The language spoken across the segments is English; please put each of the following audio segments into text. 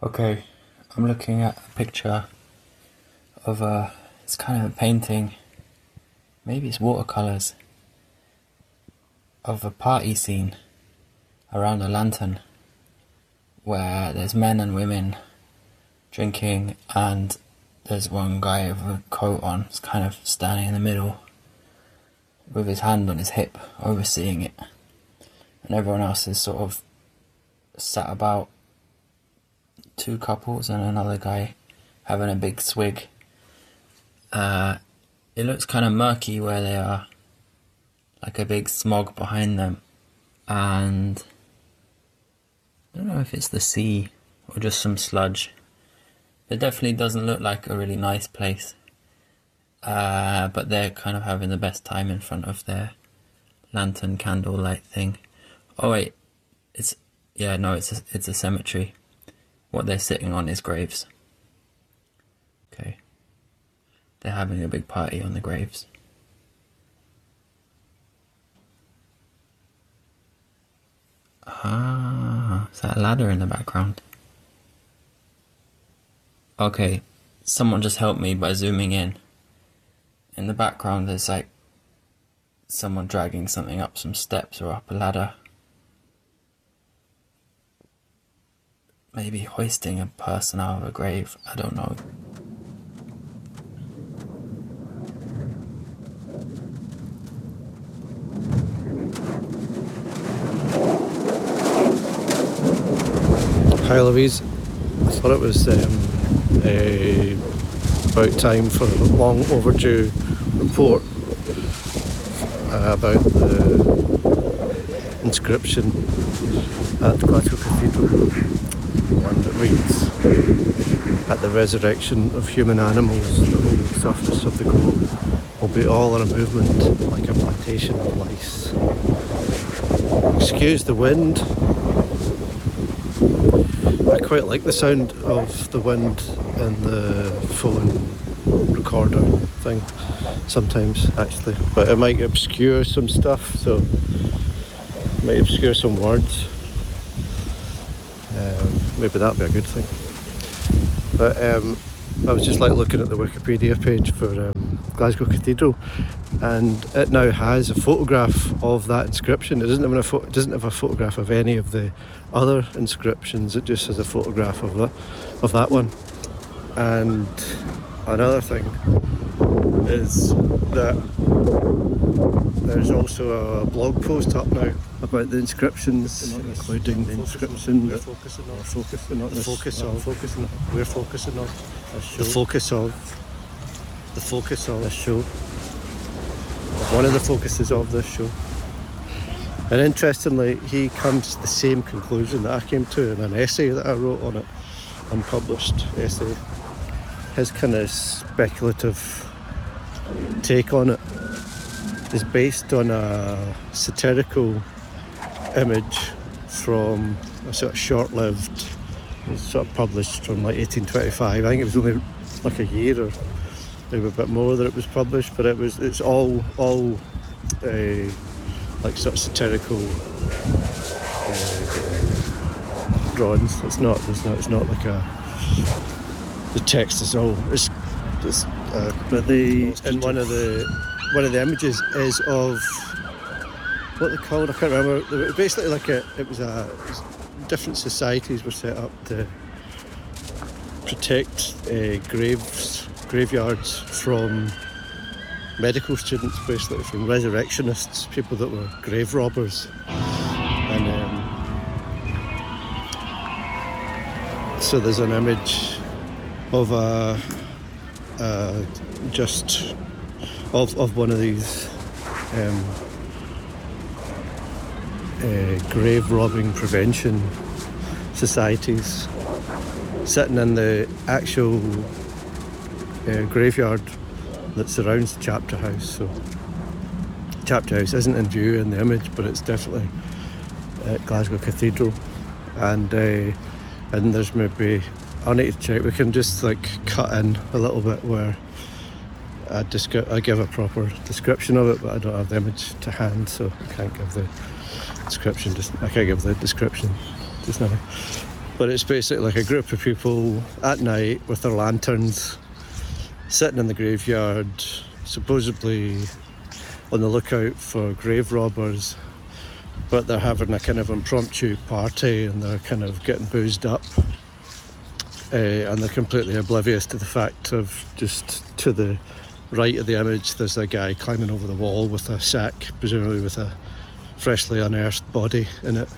Okay, I'm looking at a picture of it's kind of a painting, maybe it's watercolours, of a party scene around a lantern where there's men and women drinking and there's one guy with a coat on, it's kind of standing in the middle with his hand on his hip, overseeing it, and everyone else is sort of sat about. Two couples and another guy having a big swig. It looks kind of murky where they are, like a big smog behind them, and I don't know if it's the sea or just some sludge. It definitely doesn't look like a really nice place, but they're kind of having the best time in front of their lantern candlelight thing. Oh wait, it's a cemetery. What they're sitting on is graves. Okay. They're having a big party on the graves. Ah, is that a ladder in the background? Okay, someone just helped me by zooming in. In the background there's like someone dragging something up some steps or up a ladder. Maybe hoisting a person out of a grave, I don't know. Hi Louise, I thought it was about time for a long overdue report about the inscription at Glasgow Cathedral. One that reads, "At the resurrection of human animals, the whole surface of the globe will be all in a movement like a plantation of lice." Excuse the wind. I quite like the sound of the wind in the phone recorder thing sometimes, actually, but it might obscure some stuff, so it might obscure some words. Maybe that'd be a good thing. But I was just like looking at the Wikipedia page for Glasgow Cathedral, and it now has a photograph of that inscription. It doesn't have a photograph of any of the other inscriptions. It just has a photograph of that one. And another thing is that there's also a blog post up now about the inscriptions, including the inscription that we're focusing on this show. One of the focuses of this show. And interestingly, he comes to the same conclusion that I came to in an essay that I wrote on it, unpublished essay. His kind of speculative take on it is based on a satirical image from a sort of short-lived, sort of published from like 1825. I think it was only like a year or maybe a bit more that it was published, but it's all like sort of satirical drawings. It's not like the text is all. But one of the images is of what they're called. I can't remember. Basically, different societies were set up to protect graveyards from medical students, basically from resurrectionists, people that were grave robbers, and so there's an image of of one of these grave robbing prevention societies sitting in the actual graveyard that surrounds the chapter house. So chapter house isn't in view in the image, but it's definitely at Glasgow Cathedral, and there's maybe, I'll need to check, we can just like cut in a little bit where I give a proper description of it, but I don't have the image to hand, so I can't give the description just now. But it's basically like a group of people at night with their lanterns sitting in the graveyard, supposedly on the lookout for grave robbers, but they're having a kind of impromptu party and they're kind of getting boozed up, and they're completely oblivious to the fact of just to the right of the image there's a guy climbing over the wall with a sack, presumably with a freshly unearthed body in it.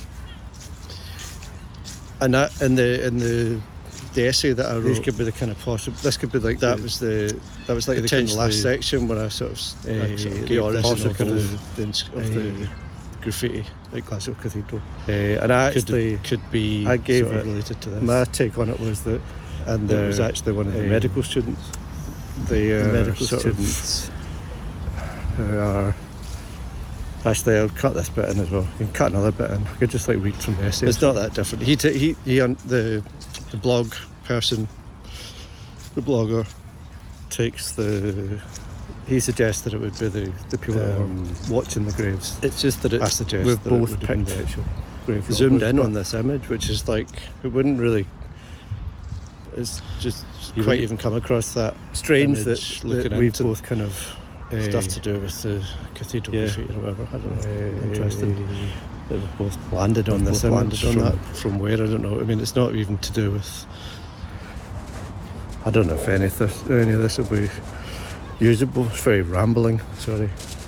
And that in the essay that I wrote, this could be the kind of possible. This could be like that was like the kind of last section where I sort of gave the origin of the graffiti at Glasgow Cathedral. And I actually I gave it related to this. My take on it was that, and there was actually one of the medical students. The medical students who are. Actually, I'll cut this bit in as well. You can cut another bit in. I could just like read from the essay. It's not that different. The blog person, the blogger, takes the. He suggests that it would be the people that are watching the graves. It's just that we've both picked the actual grave zoomed in on this image, which is like it wouldn't really. It's just you quite even come across that strange that we've both kind of. Stuff to do with the cathedral graffiti or whatever. I don't know. Interesting. They've both landed on this image from where, I don't know. I mean, it's not even to do with. I don't know if any of this will be usable. It's very rambling. Sorry.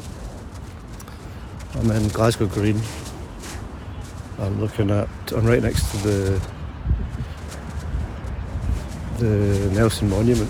I'm in Glasgow Green. I'm right next to the Nelson Monument.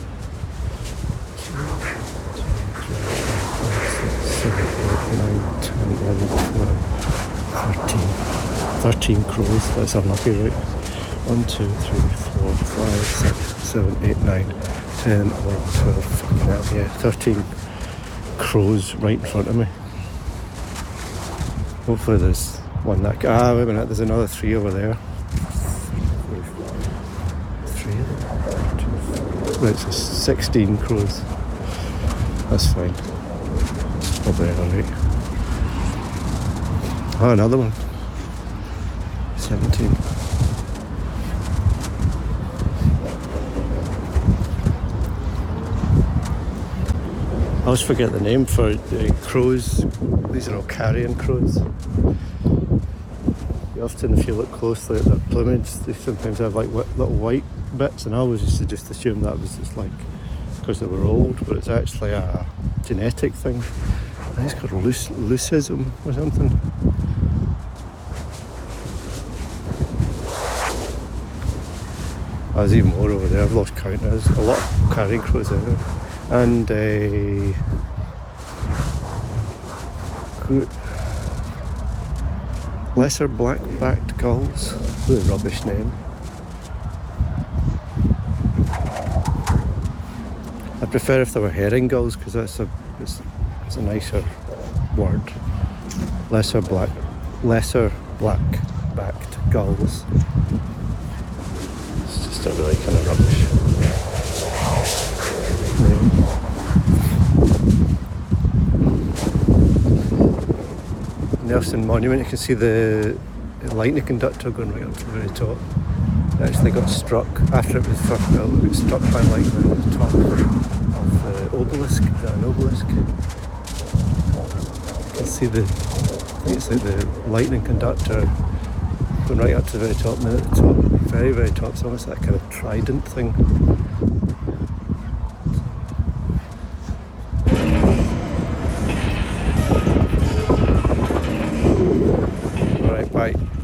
13 crows. That's unlucky, right? 1, 2, 3, 4, 5, 6, 7, 8, 9, 10, 11, 12, fucking hell, yeah, 13 crows right in front of me. Hopefully there's one that... wait a minute, there's another 3 over there. 3 of them? It's 16 crows. That's fine. Probably alright. Oh, another one. 17. I always forget the name for crows. These are all carrion crows. Often, if you look closely at their plumage, they sometimes have like little white bits, and I always used to just assume that was just like because they were old, but it's actually a genetic thing. I think it's called leucism or something. There's even more over there. I've lost count. There's a lot of carrion crows out there. And lesser black-backed gulls. What a rubbish name. I prefer if they were herring gulls because it's a nicer word. Lesser black-backed gulls. It's just a really kind of rubbish name. Nelson Monument, you can see the lightning conductor going right up to the very top. It actually got struck after it was first built. It got struck by lightning at the top of the obelisk. Is that an obelisk? You can see I think it's like the lightning conductor going right up to the very top, and at the top, very, very top, it's almost that kind of trident thing. Alright, bye.